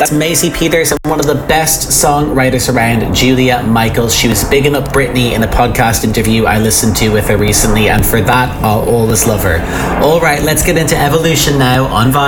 That's Maisie Peters, and one of the best songwriters around, Julia Michaels. She was bigging up Britney in a podcast interview I listened to with her recently, and for that, I'll always love her. All right, let's get into Evolution now on Vibe.